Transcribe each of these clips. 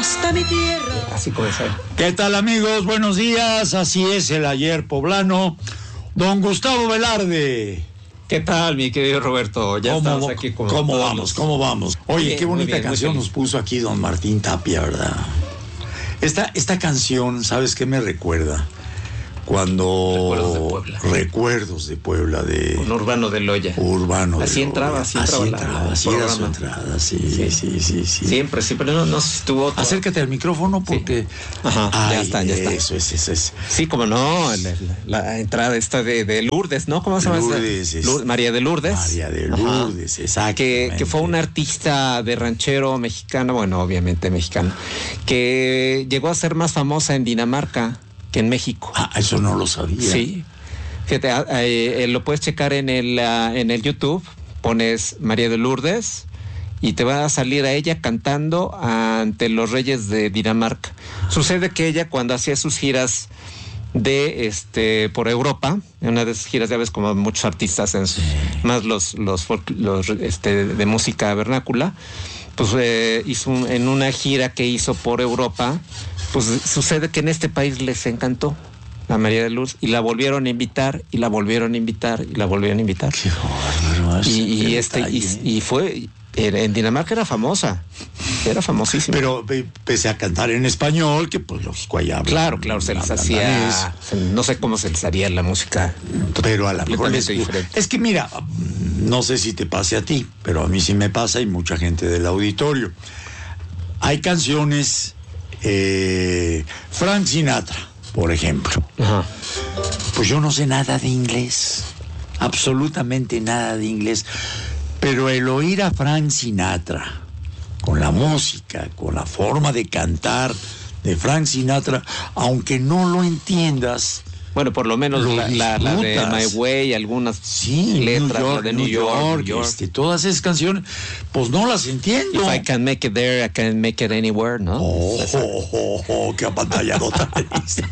hasta mi tierra. Así comienza. ¿Qué tal, amigos? Buenos días. Así es el ayer poblano. Don Gustavo Velarde. ¿Qué tal, mi querido Roberto? Ya estamos aquí con ¿Cómo vamos? ¿Cómo vamos? Oye, bien, qué bonita bien, canción nos puso aquí don Martín Tapia, ¿verdad? Esta canción, ¿sabes qué me recuerda? Cuando... Recuerdos de Puebla. Con Urbano de Loya. Así entraba así era su entrada, sí. Siempre, no estuvo... Acércate al micrófono porque... Sí. Ajá, ay, ya está. Eso es. Sí, como no, la entrada esta de Lourdes, ¿no? ¿Cómo se llama? María de Lourdes. María de Lourdes, exacto. Que fue una artista de ranchero mexicana, bueno, obviamente mexicana, que llegó a ser más famosa en Dinamarca que en México. Eso no lo sabía. Sí. Fíjate, lo puedes checar en el YouTube, pones María de Lourdes y te va a salir a ella cantando ante los reyes de Dinamarca. Sucede que ella, cuando hacía sus giras por Europa, en una de esas giras, ya ves, como muchos artistas, más los de música vernácula, pues hizo en una gira que hizo por Europa, pues sucede que en este país les encantó la María de Lourdes y la volvieron a invitar y la volvieron a invitar. Qué bárbaro. Y fue en Dinamarca era famosísima. Pero pese a cantar en español, que pues lógico allá hablan. Claro, se les hacía, no sé cómo se les haría la música. Pero a la mejor diferente. Es que mira, no sé si te pase a ti, pero a mí sí me pasa y mucha gente del auditorio. Hay canciones, Frank Sinatra, por ejemplo. Ajá. Pues yo no sé nada de inglés, absolutamente nada de inglés, pero el oír a Frank Sinatra, con la música, con la forma de cantar de Frank Sinatra, aunque no lo entiendas, bueno, por lo menos la de My Way, algunas letras, New York, la de New York. Todas esas canciones, pues no las entiendo. If I can make it there, I can make it anywhere, ¿no? Qué apantalladota me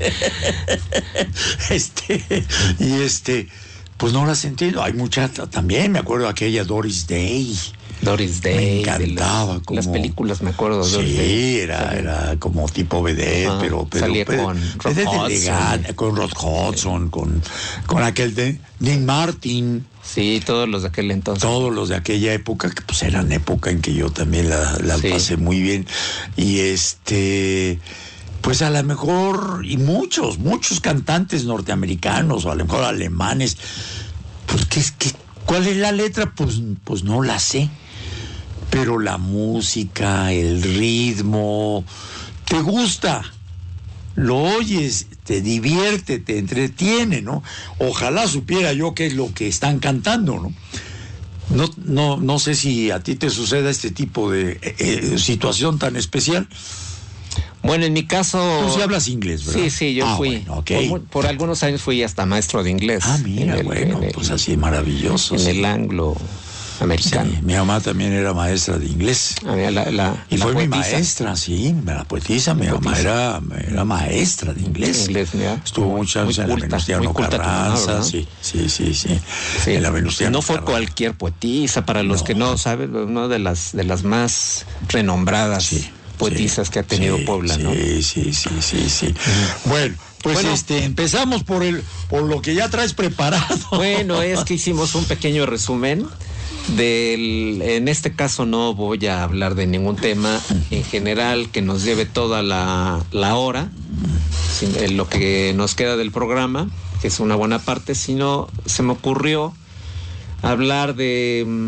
dice. Pues no las entiendo. Hay muchas, también me acuerdo de aquella Doris Day. Me encantaba. Las películas, me acuerdo. Sí, era como tipo vedette, pero salía con Rod Hudson, con aquel de Dean Martin. Sí, todos los de aquel entonces. Todos los de aquella época, que pues eran época en que yo también la pasé muy bien. Y pues a lo mejor, y muchos cantantes norteamericanos, o a lo mejor alemanes, porque ¿cuál es la letra? Pues no la sé. Pero la música, el ritmo, te gusta, lo oyes, te divierte, te entretiene, ¿no? Ojalá supiera yo qué es lo que están cantando, ¿no? No sé si a ti te suceda este tipo de situación tan especial. Bueno, en mi caso... Tú sí hablas inglés, ¿verdad? Sí, yo fui. Bueno, okay. Por algunos años fui hasta maestro de inglés. Mira, pues así maravilloso. En el anglo americano. Sí, mi mamá también era maestra de inglés. Y fue mi maestra, sí, la poetisa. Mi mamá era maestra de inglés. Estuvo muchos años en la Venustiano Carranza. ¿No? Sí. En la Venustiano No fue Carranza. Cualquier poetisa, para los que no saben, una de las más renombradas. Sí. Poetisas que ha tenido Puebla, ¿no? Sí. Bueno, pues empezamos por lo que ya traes preparado. Bueno, es que hicimos un pequeño resumen en este caso no voy a hablar de ningún tema en general que nos lleve toda la hora, lo que nos queda del programa, que es una buena parte, sino se me ocurrió hablar de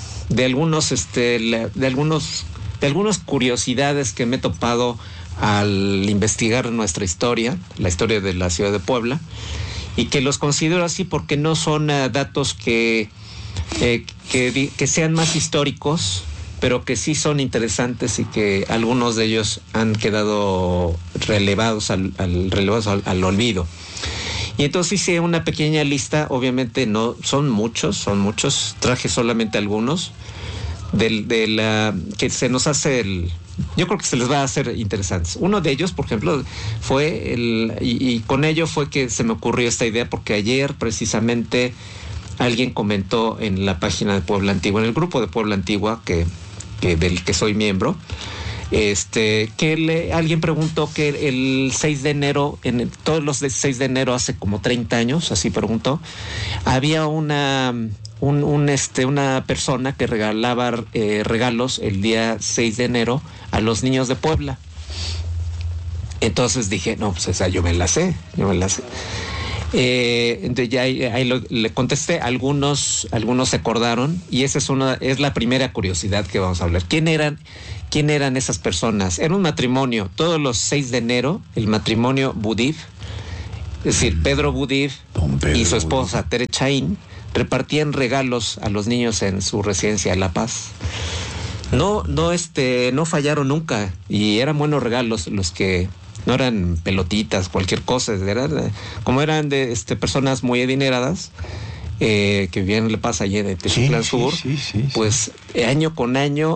algunas curiosidades que me he topado al investigar nuestra historia, la historia de la ciudad de Puebla, y que los considero así porque no son datos que sean más históricos, pero que sí son interesantes y que algunos de ellos han quedado relevados al olvido. Y entonces hice una pequeña lista, obviamente no son muchos, traje solamente algunos que se nos hace yo creo que se les va a hacer interesantes. Uno de ellos, por ejemplo, fue y con ello fue que se me ocurrió esta idea, porque ayer precisamente alguien comentó en la página de Puebla Antigua, en el grupo de Puebla Antigua del que soy miembro, Alguien preguntó que el 6 de enero, todos los 6 de enero hace como 30 años, así preguntó, había una persona que regalaba regalos el día 6 de enero a los niños de Puebla. Entonces dije, no, pues esa yo me la sé. Entonces ya ahí le contesté, algunos se acordaron, y esa es la primera curiosidad que vamos a hablar. ¿Quién eran esas personas? Era un matrimonio, todos los 6 de enero, el matrimonio Boudib, es decir, Pedro Boudib y su esposa Tere Chaín, repartían regalos a los niños en su residencia de La Paz. No fallaron nunca, y eran buenos regalos los que no eran pelotitas, cualquier cosa, como eran de personas muy adineradas, que vivían en La Paz, allí de Texuclán Sur, pues año con año,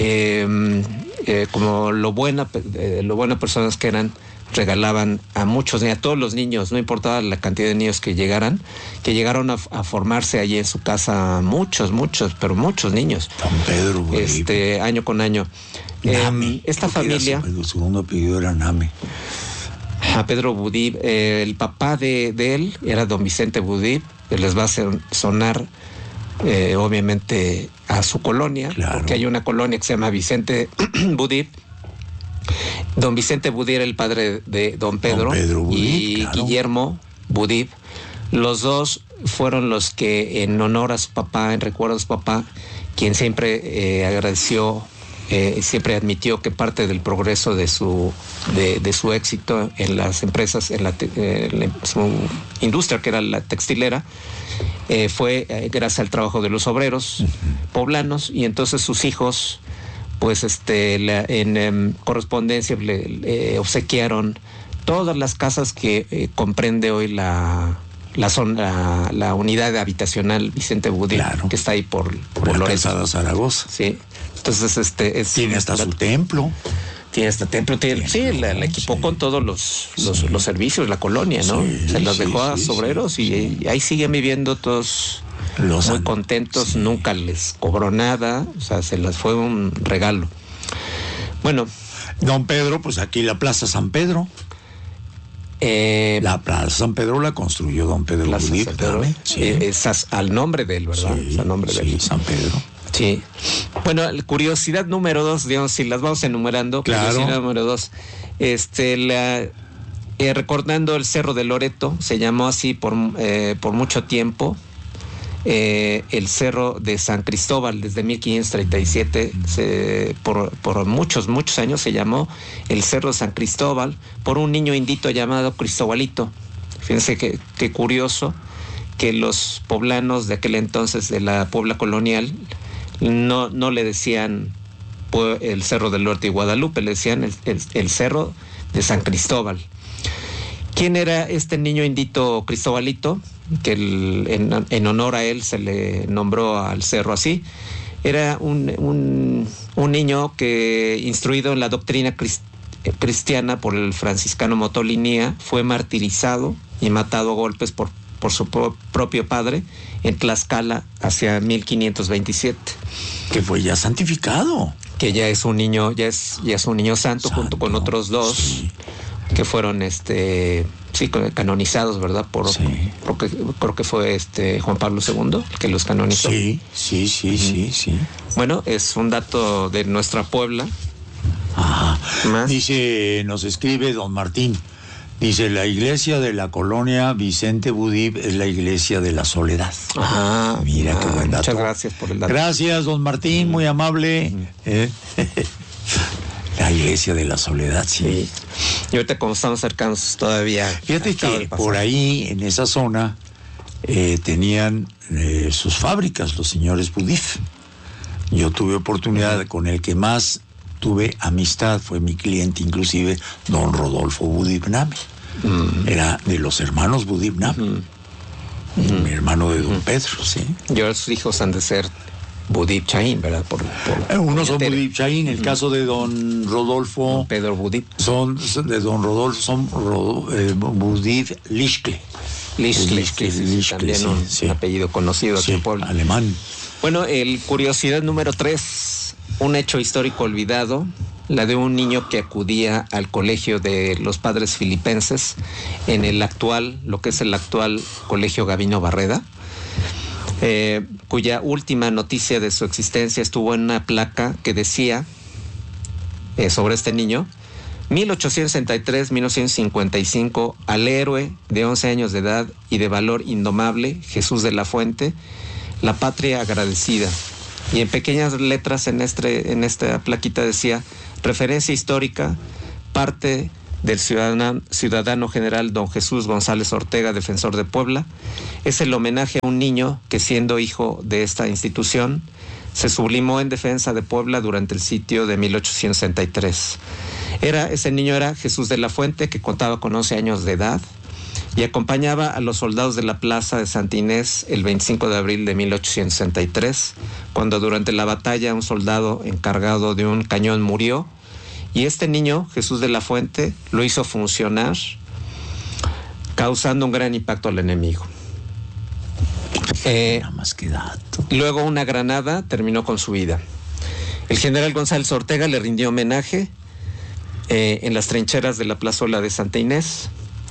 como lo buena personas que eran, regalaban a muchos, a todos los niños, no importaba la cantidad de niños que llegaron a formarse allí en su casa, muchos niños. Don Pedro, güey. Año con año. Esta familia. Su segundo apellido era Name. A Pedro Boudib, el papá de él era don Vicente Boudib, que les va a hacer sonar obviamente a su colonia, claro, porque hay una colonia que se llama Vicente Boudib. Don Vicente Boudib era el padre de don Pedro Boudib, y claro, Guillermo Boudib. Los dos fueron los que, en honor a su papá, en recuerdo a su papá, quien siempre agradeció, siempre admitió que parte del progreso de su éxito en las empresas, en su industria, que era la textilera, fue gracias al trabajo de los obreros poblanos, y entonces sus hijos, pues en correspondencia le obsequiaron todas las casas que comprende hoy la unidad habitacional Vicente Boudib, claro, que está ahí por la calzada Zaragoza. Sí. Entonces tiene hasta su templo. Tiene hasta templo, la equipó con todos los servicios, la colonia, ¿no? Se los dejó a los obreros, y ahí siguen viviendo todos muy contentos, nunca les cobró nada, o sea, se les fue un regalo. Bueno. Don Pedro, pues aquí la Plaza San Pedro. La Plaza San Pedro la construyó don Pedro Boudib. Esas al nombre de él, ¿verdad? Sí, al nombre de él. San Pedro. Sí. Bueno, curiosidad número 2, digamos, si las vamos enumerando. Claro. Curiosidad número 2. Recordando el Cerro de Loreto, se llamó así por mucho tiempo. El Cerro de San Cristóbal, desde 1537, por muchos años se llamó el Cerro de San Cristóbal, por un niño indito llamado Cristobalito. Fíjense qué curioso que los poblanos de aquel entonces, de la Puebla colonial, no le decían el Cerro del Norte y Guadalupe, le decían el Cerro de San Cristóbal. ¿Quién era este niño indito Cristobalito? Que en honor a él se le nombró al cerro así. Era un niño que, instruido en la doctrina cristiana por el franciscano Motolinía, fue martirizado y matado a golpes por su propio padre en Tlaxcala hacia 1527. Que fue ya santificado. Que ya es un niño, ya es un niño santo, junto con otros dos. Sí. Que fueron canonizados, ¿verdad? Creo que fue Juan Pablo II el que los canonizó. Sí. Bueno, es un dato de nuestra Puebla. Más. Dice, nos escribe don Martín, dice, la iglesia de la colonia Vicente Boudib es la iglesia de la Soledad. Mira qué buen dato. Muchas gracias por el dato. Gracias, don Martín, muy amable. La iglesia de la Soledad, sí. Y ahorita, como estamos cercanos todavía. Fíjate que por ahí, en esa zona, tenían sus fábricas los señores Boudib. Yo tuve oportunidad, con el que más tuve amistad, fue mi cliente, inclusive, don Rodolfo Boudib Name. Era de los hermanos Boudib Name. Mi hermano de don Pedro, sí. Y ahora sus hijos han de ser Boudib Chaín, ¿verdad? Unos son Boudib Chaín, el caso de don Rodolfo. Don Pedro Boudib. Son Boudib Lischle. También un apellido conocido aquí en Puebla. Alemán. Bueno, curiosidad número 3, un hecho histórico olvidado. la de un niño que acudía al colegio de los padres filipenses en lo que es el actual Colegio Gavino Barreda, cuya última noticia de su existencia estuvo en una placa que decía sobre este niño: 1863-1955, al héroe de 11 años de edad y de valor indomable, Jesús de la Fuente, la patria agradecida. Y en pequeñas letras en esta plaquita decía: referencia histórica, parte del ciudadano general don Jesús González Ortega, defensor de Puebla. Es el homenaje a un niño que, siendo hijo de esta institución, se sublimó en defensa de Puebla durante el sitio de 1863. Ese niño era Jesús de la Fuente, que contaba con 11 años de edad y acompañaba a los soldados de la plaza de Santa Inés el 25 de abril de 1863, cuando durante la batalla un soldado encargado de un cañón murió, y este niño, Jesús de la Fuente, lo hizo funcionar, causando un gran impacto al enemigo. Nada más que dato. Luego una granada terminó con su vida. El general González Ortega le rindió homenaje en las trincheras de la plazuela de Santa Inés,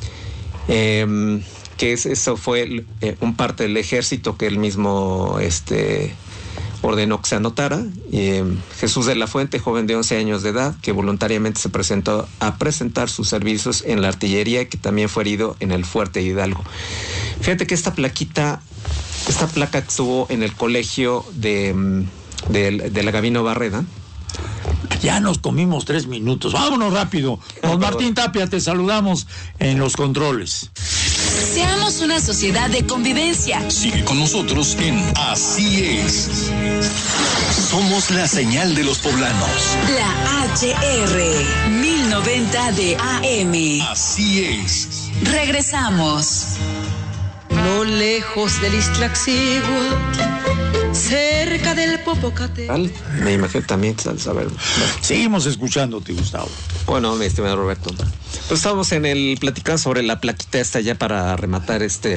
eso fue un parte del ejército que él mismo ordenó que se anotara. Jesús de la Fuente, joven de 11 años de edad, que voluntariamente se presentó a presentar sus servicios en la artillería y que también fue herido en el Fuerte Hidalgo. Fíjate que esta placa que estuvo en el colegio de la Gavino Barreda. Ya nos comimos 3 minutos. Vámonos rápido. Don Martín Tapia, te saludamos en los controles. Seamos una sociedad de convivencia. Sigue con nosotros en Así es. Somos la señal de los poblanos. La HR 1090 de AM. Así es. Regresamos. No lejos del Ixtlaxigua, cerca del Popocatépetl. Me imagino también, a ver. Seguimos escuchándote, Gustavo. Bueno, mi estimado Roberto, pues estamos platicando sobre la plaquita esta, ya para rematar esta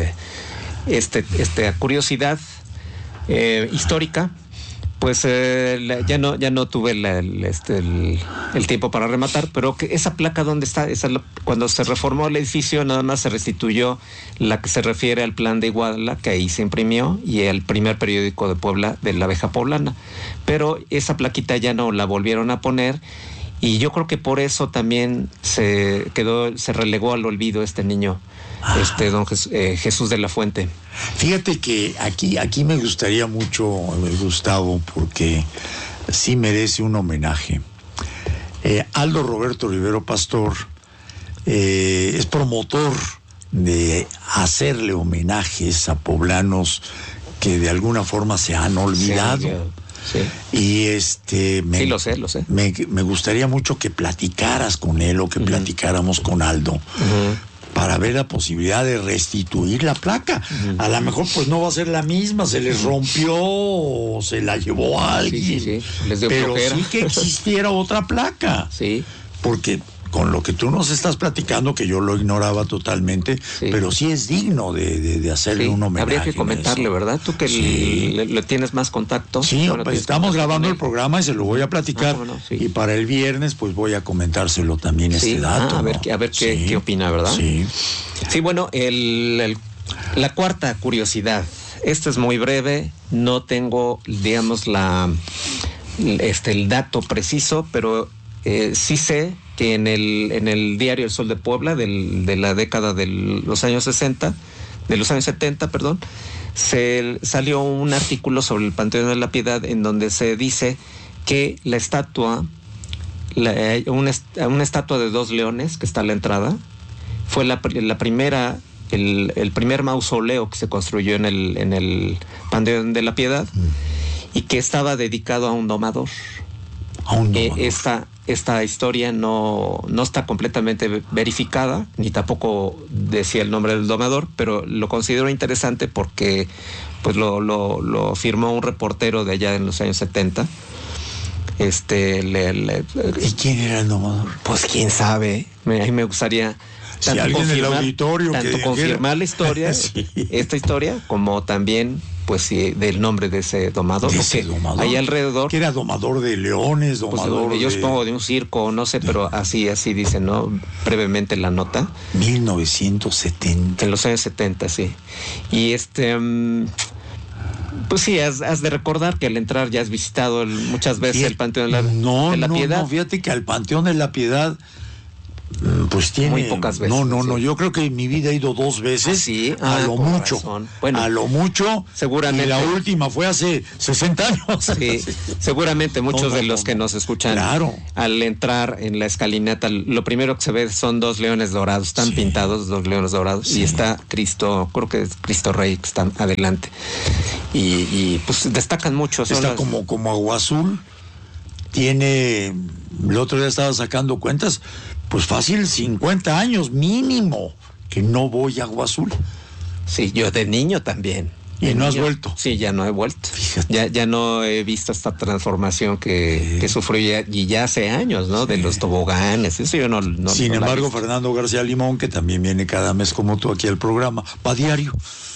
curiosidad histórica. Pues ya no tuve el tiempo para rematar, pero que esa placa, ¿dónde está? Cuando se reformó el edificio, nada más se restituyó la que se refiere al plan de Iguala, que ahí se imprimió, y el primer periódico de Puebla, de la abeja poblana. Pero esa plaquita ya no la volvieron a poner, y yo creo que por eso también se relegó al olvido este niño, don Jesús de la Fuente. Fíjate que aquí me gustaría mucho, Gustavo, porque sí merece un homenaje. Aldo Roberto Rivero Pastor es promotor de hacerle homenajes a poblanos que de alguna forma se han olvidado. Sí. Y sí, lo sé. Me gustaría mucho que platicaras con él o que platicáramos con Aldo. Para ver la posibilidad de restituir la placa. A lo mejor pues no va a ser la misma, se les rompió o se la llevó a alguien. Sí. Les dio pero flojera. Sí que existiera otra placa. Sí. Porque con lo que tú nos estás platicando, que yo lo ignoraba totalmente, pero sí es digno de hacerle un homenaje. Habría que comentarle, ¿verdad? Tú que le tienes más contacto. Sí, bueno, pues estamos grabando el programa y se lo voy a platicar. Y para el viernes pues voy a comentárselo también dato. A ver qué opina, ¿verdad? Sí. Sí, bueno, la cuarta curiosidad. Esta es muy breve, no tengo, digamos, el dato preciso, pero sí sé que en el diario El Sol de Puebla de la década de los años 70, salió un artículo sobre el Panteón de la Piedad en donde se dice que la estatua, una estatua de 2 leones que está a la entrada, fue la primera, el primer mausoleo que se construyó en el Panteón de la Piedad, y que estaba dedicado a un domador. Esta historia no está completamente verificada, ni tampoco decía el nombre del domador, pero lo considero interesante porque pues lo firmó un reportero de allá en los años 70. ¿Y quién era el domador? Pues quién sabe. A mí me gustaría tanto alguien en el auditorio confirmar la historia, esta historia, como también pues sí, del nombre de ese domador. Ahí alrededor. Que era domador de leones, domador pues, yo supongo de un circo, no sé, pero así dice, ¿no? Brevemente la nota. 1970. En los años 70, sí. Y pues sí, has de recordar que al entrar ya has visitado muchas veces el Panteón de la Piedad. No, fíjate que al Panteón de la Piedad pues tiene muy pocas veces. No, yo creo que en mi vida he ido 2 veces. ¿Sí? A lo mucho. Bueno, a lo mucho. Seguramente. Y la última fue hace 60 años. Sí, seguramente muchos de los que nos escuchan, claro, al entrar en la escalinata, lo primero que se ve son 2 leones dorados, están pintados 2 leones dorados, y está Cristo, creo que es Cristo Rey, que está adelante. Y pues destacan mucho. Está como Agua Azul. Tiene, el otro día estaba sacando cuentas, pues fácil 50 años mínimo que no voy a Agua Azul. Sí, yo de niño también. ¿Y no has vuelto? Sí, ya no he vuelto. Fíjate. Ya no he visto esta transformación que sufrió ya hace años, ¿no? Sí. De los toboganes, eso yo no Sin embargo, Fernando García Limón, que también viene cada mes como tú aquí al programa, va diario.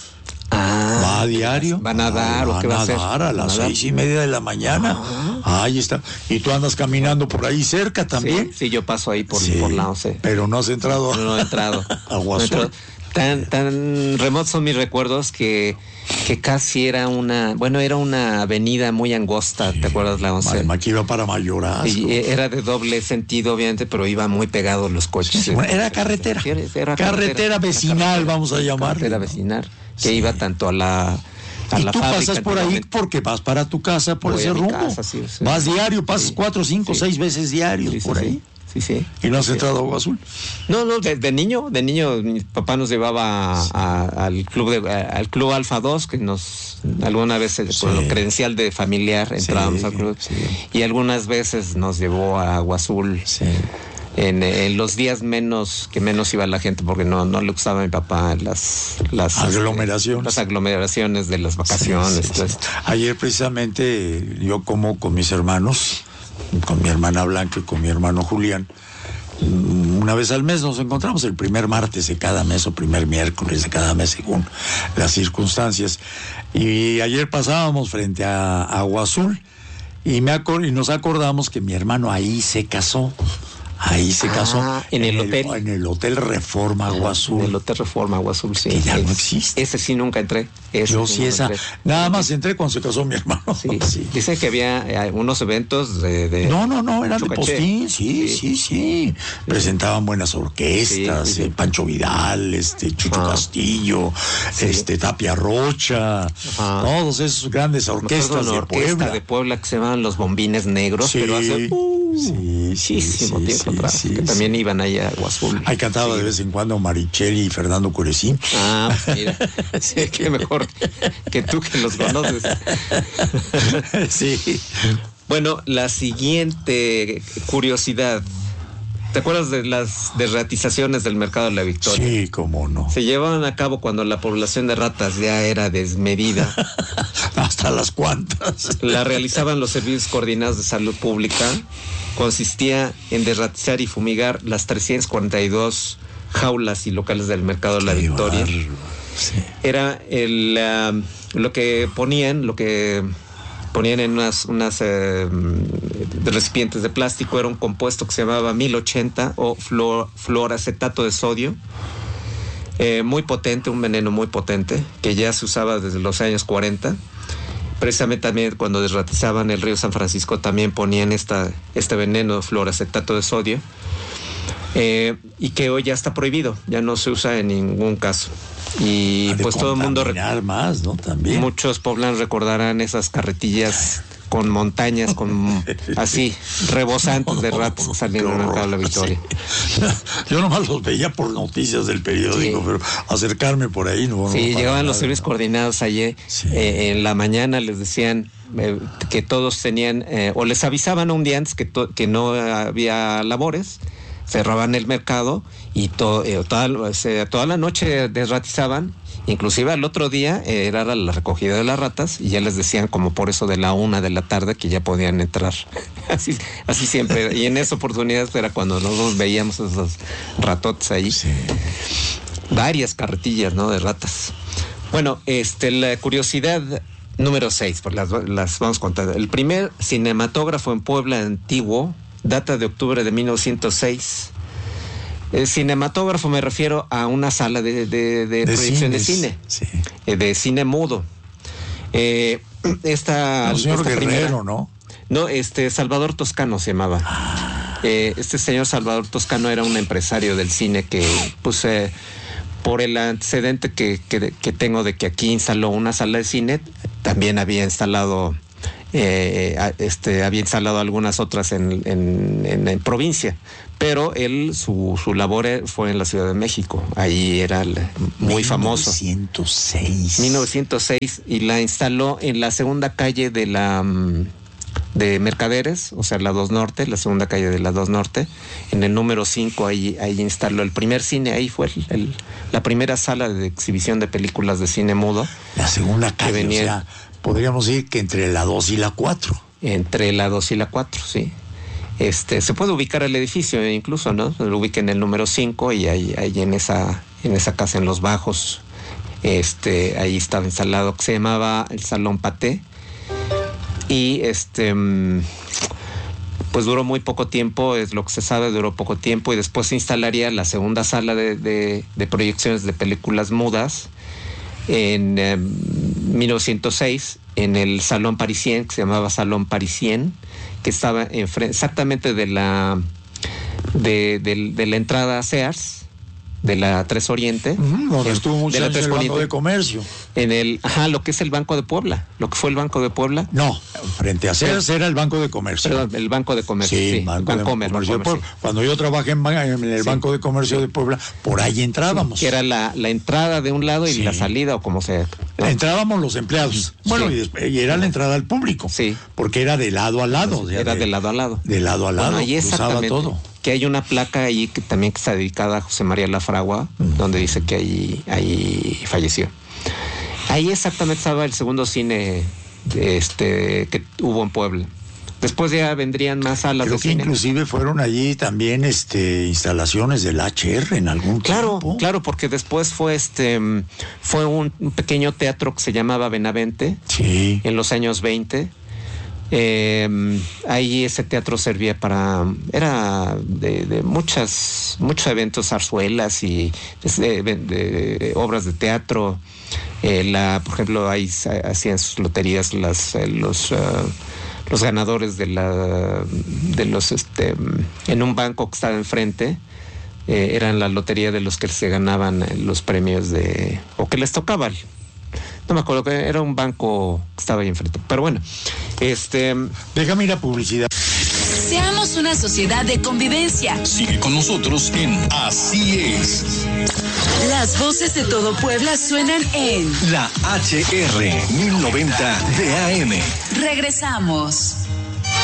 Va a diario. ¿Va a nadar o qué va a hacer? A las 6:30 de la mañana. Ahí está. Y tú andas caminando por ahí cerca también. Sí, yo paso ahí por la OCE. Pero no has entrado. No he entrado. Agua Azul. Tan remotos son mis recuerdos que casi era una avenida muy angosta, ¿te acuerdas la 11? Aquí iba para Mayorazgo. Y era de doble sentido, obviamente, pero iba muy pegado los coches. Sí, era carretera. Carretera vecinal, vamos a llamar. Carretera vecinal, que iba tanto a la y tú pasas por ahí porque vas para tu casa por ese rumbo. Vas diario, pasas 4, 5, 6 veces diarios por ahí. Sí. ¿Y no has entrado a Agua Azul? No, de niño mi papá nos llevaba al club Alfa 2, que alguna vez con lo credencial de familiar entrábamos al club, y algunas veces nos llevó a Agua Azul. Sí. En los días que menos iba la gente, porque no le gustaba a mi papá las aglomeraciones. Las aglomeraciones de las vacaciones. Sí. Ayer precisamente yo como con mis hermanos, con mi hermana Blanca y con mi hermano Julián, una vez al mes nos encontramos, el primer martes de cada mes o primer miércoles de cada mes según las circunstancias, y ayer pasábamos frente a Agua Azul y nos acordamos que mi hermano ahí se casó. En el hotel. En el Hotel Reforma Agua Azul. En el Hotel Reforma Agua Azul, sí. Que ya no existe. Ese sí nunca entré. Yo sí nada más entré cuando se casó mi hermano. Sí. Dicen que había unos eventos de No, eran de postín, sí. Presentaban buenas orquestas, Pancho Vidal, Chucho Castillo, Tapia Rocha, todos esos grandes orquestas de Puebla. De Puebla que se llaman Los Bombines Negros, pero hace muchísimo tiempo atrás, que también iban ahí a Agua Azul. Ahí cantaba de vez en cuando Marichel y Fernando Curesín. Pues mira, qué mejor que tú que los conoces. Sí. Bueno, la siguiente curiosidad. ¿Te acuerdas de las derratizaciones del Mercado de la Victoria? Sí, cómo no. Se llevaban a cabo cuando la población de ratas ya era desmedida. Hasta las cuantas. La realizaban los servicios coordinados de salud pública. Consistía en derratizar y fumigar las 342 jaulas y locales del Mercado de la Victoria. Sí. Era lo que ponían en unas recipientes de plástico, era un compuesto que se llamaba 1080 o fluoracetato de sodio, muy potente, un veneno muy potente, que ya se usaba desde los años 40. Precisamente también cuando derratizaban el río San Francisco también ponían este veneno, fluoracetato de sodio, y que hoy ya está prohibido, ya no se usa en ningún caso. Y pues todo el mundo más, ¿no? También muchos poblanos recordarán esas carretillas con montañas, así rebosantes de ratas saliendo del Mercado de la Victoria. Sí. Yo nomás los veía por noticias del periódico, pero acercarme por ahí no. Llegaban los servicios coordinados ayer. En la mañana les decían que todos tenían, o les avisaban un día antes que no había labores. Cerraban el mercado y toda la noche desratizaban, inclusive al otro día era la recogida de las ratas y ya les decían como por eso de la 1 de la tarde que ya podían entrar. Así siempre, y en esa oportunidad era cuando nosotros veíamos esos ratotes ahí. Sí. Varias carretillas, ¿no? De ratas. Bueno, la curiosidad número 6, pues las vamos contando. El primer cinematógrafo en Puebla antiguo data de octubre de 1906. El cinematógrafo me refiero a una sala de proyección de cine, sí. De cine mudo. Señor Guerrero, ¿no? No, Salvador Toscano se llamaba. Este señor Salvador Toscano era un empresario del cine que, pues, por el antecedente que tengo de que aquí instaló una sala de cine, también había instalado algunas otras en provincia, pero su labor fue en la Ciudad de México. Ahí era muy famoso. 1906 y la instaló en la segunda calle de Mercaderes, o sea, la 2 Norte, la segunda calle de la 2 Norte, en el número 5, ahí instaló el primer cine. Ahí fue la primera sala de exhibición de películas de cine mudo. La segunda calle, o sea, podríamos decir que entre la 2 y la 4. Entre la 2 y la 4, sí. Se puede ubicar el edificio incluso, ¿no? Lo ubica en el número 5 y ahí en esa casa, en los bajos, ahí estaba instalado, que se llamaba el Salón Paté. Y pues duró muy poco tiempo, es lo que se sabe, duró poco tiempo, y después se instalaría la segunda sala de proyecciones de películas mudas en 1906 en el Salón Parisien, que se llamaba Salón Parisien, que estaba exactamente de la entrada a Sears, de la 3 Oriente. Donde estuvo muchos años el Banco de Comercio. Lo que es el Banco de Puebla, lo que fue el Banco de Puebla. No, frente a Sears era el Banco de Comercio. Perdón, el Banco de Comercio, sí. Bancomer. Cuando yo trabajé en el Banco de Comercio de Puebla, por ahí entrábamos. Que era la entrada de un lado y la salida, o como sea. ¿No? Entrábamos los empleados. Bueno, y era la entrada al público. Sí. Porque era de lado a lado. Era de lado a lado. De lado a lado. Bueno, ahí cruzaba todo. Que hay una placa ahí que también está dedicada a José María Lafragua, donde dice que ahí falleció. Ahí exactamente estaba el segundo cine que hubo en Puebla. Después ya vendrían más salas de cine. Creo que inclusive fueron allí también instalaciones del HR en algún tiempo. Claro, porque después fue un pequeño teatro que se llamaba Benavente, sí, en los años 20. Ahí ese teatro servía era de muchos eventos, zarzuelas y de obras de teatro. Por ejemplo, ahí hacían sus loterías los ganadores en un banco que estaba enfrente. Eran la lotería de los que se ganaban los premios o que les tocaban. No me acuerdo, que era un banco que estaba ahí enfrente. Pero bueno, déjame ir a publicidad. Seamos una sociedad de convivencia. Sigue con nosotros en Así es. Las voces de todo Puebla suenan en La HR 1090 de AM. Regresamos.